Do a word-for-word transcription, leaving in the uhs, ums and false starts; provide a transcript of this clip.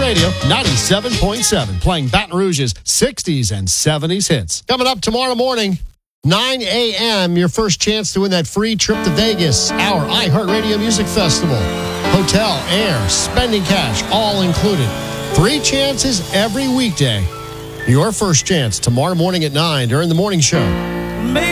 Radio ninety-seven point seven, playing Baton Rouge's sixties and seventies hits. Coming up tomorrow morning, nine a.m., your first chance to win that free trip to Vegas, our iHeartRadio Music Festival. Hotel, air, spending cash, all included. Three chances every weekday. Your first chance tomorrow morning at nine during the morning show.